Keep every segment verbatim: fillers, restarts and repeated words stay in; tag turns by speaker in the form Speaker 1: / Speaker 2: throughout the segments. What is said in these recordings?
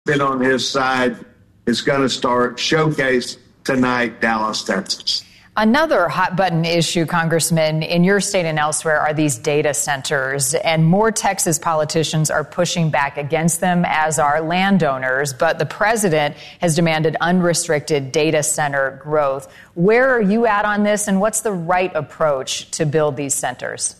Speaker 1: been on his side is going to start showcase tonight, Dallas, Texas.
Speaker 2: Another hot button issue, Congressman, in your state and elsewhere are these data centers, and more Texas politicians are pushing back against them, as are landowners. But the president has demanded unrestricted data center growth. Where are you at on this, and what's the right approach to build these centers?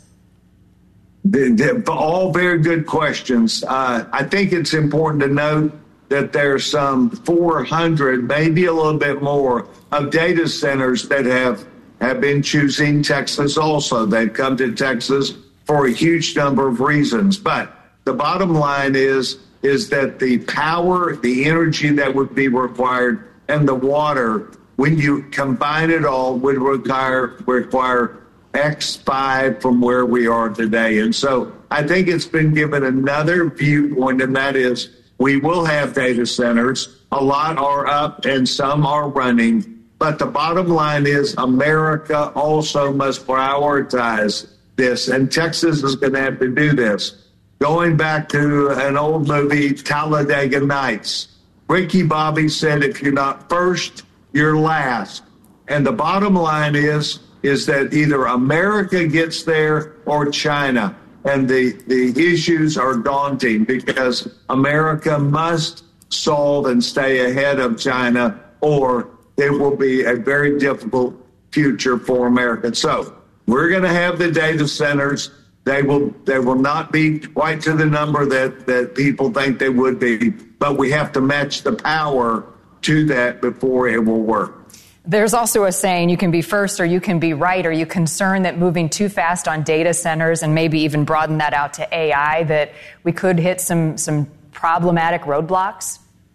Speaker 1: They're all very good questions. Uh, I think it's important to note that there's some four hundred, maybe a little bit more, of data centers that have, have been choosing Texas also. They've come to Texas for a huge number of reasons. But the bottom line is, is that the power, the energy that would be required, and the water, when you combine it all, would require, require X five from where we are today. And so I think it's been given another viewpoint, and that is we will have data centers. A lot are up and some are running. But the bottom line is America also must prioritize this, and Texas is going to have to do this. Going back to an old movie, Talladega Nights, Ricky Bobby said, if you're not first, you're last. And the bottom line is, is that either America gets there or China. And the, the issues are daunting because America must solve and stay ahead of China, or it will be a very difficult future for America. So we're going to have the data centers. They will they will not be quite to the number that, that people think they would be, but we have to match the power to that before it will work.
Speaker 2: There's also a saying, you can be first or you can be right. Are you concerned that moving too fast on data centers and maybe even broaden that out to A I, that we could hit some, some problematic roadblocks?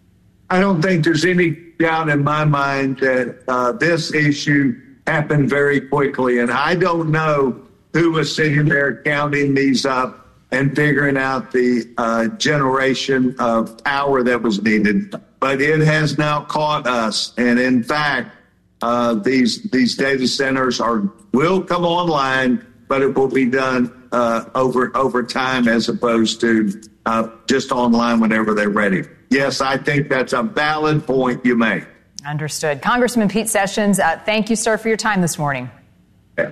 Speaker 1: I don't think there's any doubt in my mind that uh, this issue happened very quickly. And I don't know who was sitting there counting these up and figuring out the uh, generation of power that was needed. But it has now caught us. And in fact, uh, these these data centers are will come online, but it will be done uh, over over time as opposed to uh, just online whenever they're ready. Yes, I think that's a valid point you make.
Speaker 2: Understood. Congressman Pete Sessions, uh, thank you, sir, for your time this morning.
Speaker 1: Yeah.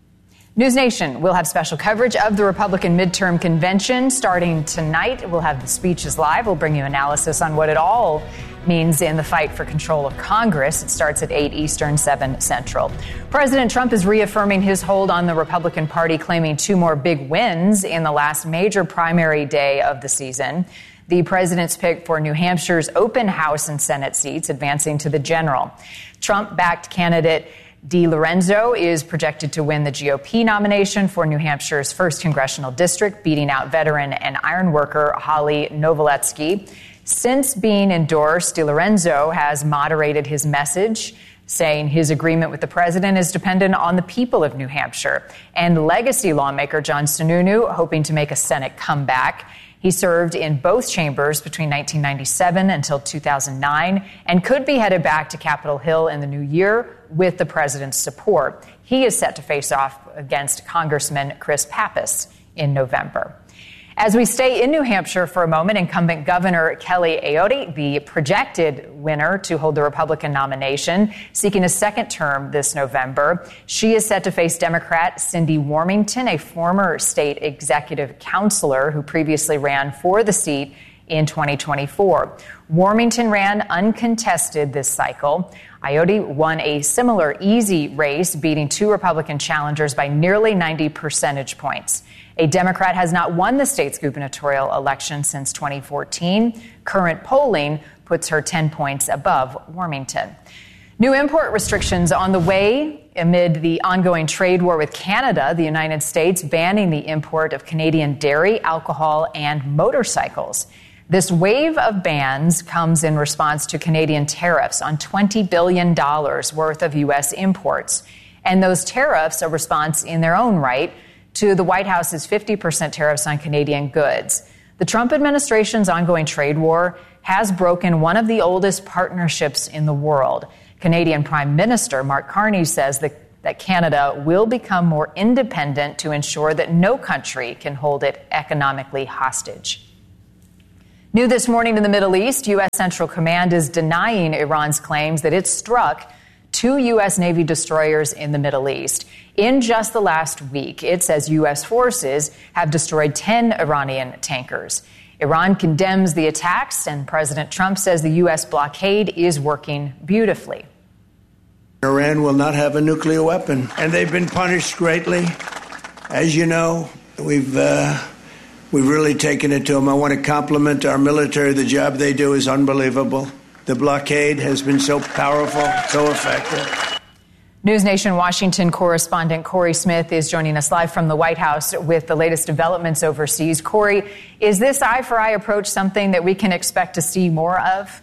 Speaker 2: News Nation will have special coverage of the Republican midterm convention starting tonight. We'll have the speeches live. We'll bring you analysis on what it all means in the fight for control of Congress. It starts at eight Eastern, seven Central. President Trump is reaffirming his hold on the Republican Party, claiming two more big wins in the last major primary day of the season. The president's pick for New Hampshire's open House and Senate seats advancing to the general. Trump-backed candidate DiLorenzo is projected to win the G O P nomination for New Hampshire's first congressional district, beating out veteran and iron worker Holly Novoletsky. Since being endorsed, DiLorenzo has moderated his message, saying his agreement with the president is dependent on the people of New Hampshire. And legacy lawmaker John Sununu hoping to make a Senate comeback. He served in both chambers between nineteen ninety-seven until two thousand nine and could be headed back to Capitol Hill in the new year with the president's support. He is set to face off against Congressman Chris Pappas in November. As we stay in New Hampshire for a moment, incumbent Governor Kelly Ayotte, the projected winner to hold the Republican nomination, seeking a second term this November. She is set to face Democrat Cindy Warmington, a former state executive counselor who previously ran for the seat in twenty twenty-four. Warmington ran uncontested this cycle. Ayotte won a similar easy race, beating two Republican challengers by nearly ninety percentage points. A Democrat has not won the state's gubernatorial election since twenty fourteen. Current polling puts her ten points above Warmington. New import restrictions on the way amid the ongoing trade war with Canada, the United States banning the import of Canadian dairy, alcohol, and motorcycles. This wave of bans comes in response to Canadian tariffs on twenty billion dollars worth of U S imports. And those tariffs are a response in their own right to the White House's fifty percent tariffs on Canadian goods. The Trump administration's ongoing trade war has broken one of the oldest partnerships in the world. Canadian Prime Minister Mark Carney says that, that Canada will become more independent to ensure that no country can hold it economically hostage. New this morning in the Middle East, U S. Central Command is denying Iran's claims that it struck two U S. Navy destroyers in the Middle East. In just the last week, it says U S forces have destroyed ten Iranian tankers. Iran condemns the attacks, and President Trump says the U S blockade is working beautifully.
Speaker 3: Iran will not have a nuclear weapon, and they've been punished greatly. As you know, we've uh, we've really taken it to them. I want to compliment our military. The job they do is unbelievable. The blockade has been so powerful, so effective.
Speaker 2: News Nation Washington correspondent Corey Smith is joining us live from the White House with the latest developments overseas. Corey, is this eye-for-eye approach something that we can expect to see more of?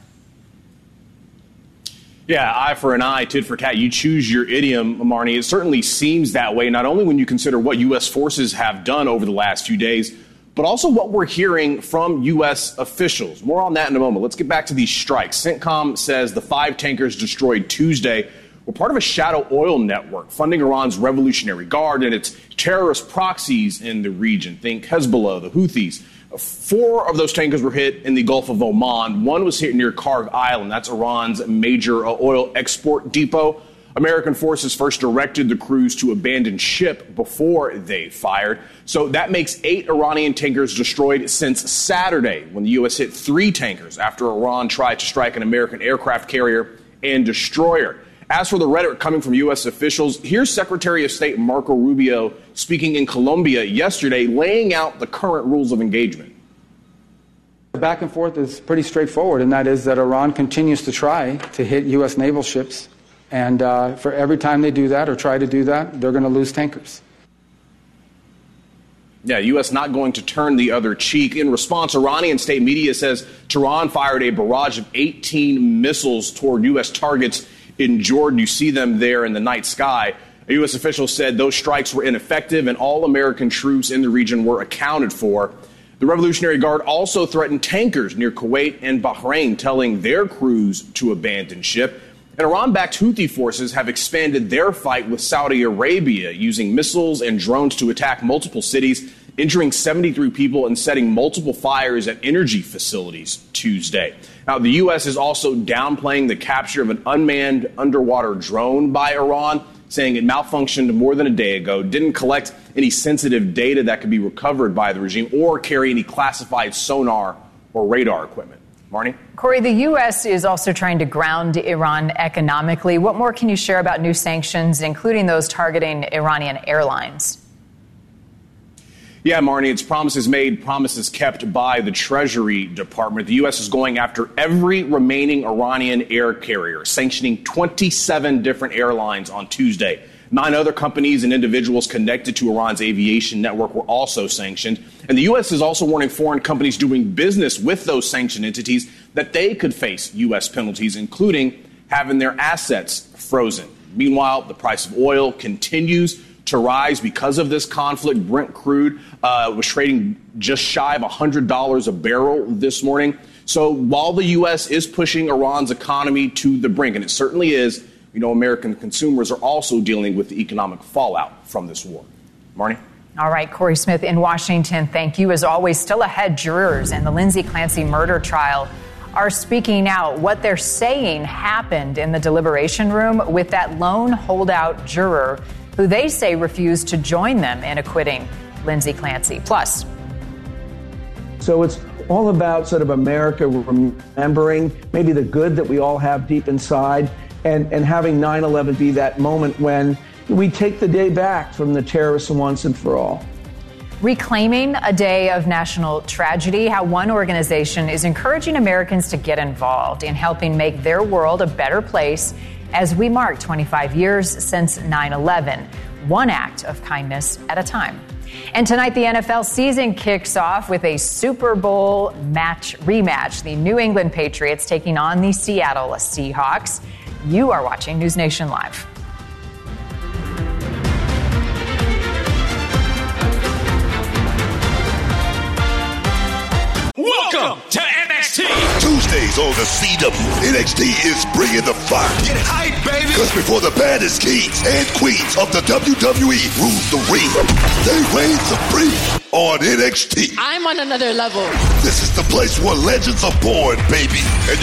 Speaker 4: Yeah, eye for an eye, tit for tat. You choose your idiom, Marnie. It certainly seems that way, not only when you consider what U S forces have done over the last few days, but also what we're hearing from U S officials. More on that in a moment. Let's get back to these strikes. CENTCOM says the five tankers destroyed Tuesday were part of a shadow oil network funding Iran's Revolutionary Guard and its terrorist proxies in the region. Think Hezbollah, the Houthis. Four of those tankers were hit in the Gulf of Oman. One was hit near Karg Island. That's Iran's major oil export depot. American forces first directed the crews to abandon ship before they fired. So that makes eight Iranian tankers destroyed since Saturday, when the U S hit three tankers after Iran tried to strike an American aircraft carrier and destroyer. As for the rhetoric coming from U S officials, here's Secretary of State Marco Rubio speaking in Colombia yesterday, laying out the current rules of engagement.
Speaker 5: The back and forth is pretty straightforward, and that is that Iran continues to try to hit U S naval ships. And uh, for every time they do that or try to do that, they're going to lose tankers.
Speaker 4: Yeah, U S not going to turn the other cheek. In response, Iranian state media says Tehran fired a barrage of eighteen missiles toward U S targets in Jordan. You see them there in the night sky. A U S official said those strikes were ineffective and all American troops in the region were accounted for. The Revolutionary Guard also threatened tankers near Kuwait and Bahrain, telling their crews to abandon ship. And Iran-backed Houthi forces have expanded their fight with Saudi Arabia, using missiles and drones to attack multiple cities, injuring seventy-three people and setting multiple fires at energy facilities Tuesday. Now, the U S is also downplaying the capture of an unmanned underwater drone by Iran, saying it malfunctioned more than a day ago, didn't collect any sensitive data that could be recovered by the regime, or carry any classified sonar or radar equipment. Marnie?
Speaker 2: Corey, the U S is also trying to ground Iran economically. What more can you share about new sanctions, including those targeting Iranian airlines?
Speaker 4: Yeah, Marnie, it's promises made, promises kept by the Treasury Department. The U S is going after every remaining Iranian air carrier, sanctioning twenty-seven different airlines on Tuesday. Nine other companies and individuals connected to Iran's aviation network were also sanctioned. And the U S is also warning foreign companies doing business with those sanctioned entities that they could face U S penalties, including having their assets frozen. Meanwhile, the price of oil continues to rise because of this conflict. Brent crude uh, was trading just shy of one hundred dollars a barrel this morning. So while the U S is pushing Iran's economy to the brink, and it certainly is, you know, American consumers are also dealing with the economic fallout from this war. Marnie?
Speaker 2: All right, Corey Smith in Washington, thank you. As always, still ahead, jurors in the Lindsay Clancy murder trial are speaking out. What they're saying happened in the deliberation room with that lone holdout juror who they say refused to join them in acquitting Lindsay Clancy. Plus.
Speaker 6: So it's all about sort of America remembering maybe the good that we all have deep inside, and, and having nine eleven be that moment when we take the day back from the terrorists once and for all.
Speaker 2: Reclaiming a day of national tragedy, how one organization is encouraging Americans to get involved in helping make their world a better place as we mark twenty-five years since nine eleven, one act of kindness at a time. And tonight, the N F L season kicks off with a Super Bowl match rematch. The New England Patriots taking on the Seattle Seahawks. You are watching News Nation Live.
Speaker 7: Welcome to N X T two Tuesdays on the C W. N X T is bringing the fire. Get hype, baby! Because before the baddest kings and queens of the W W E rule the ring, they reign supreme on N X T.
Speaker 8: I'm on another level.
Speaker 7: This is the place where legends are born, baby. And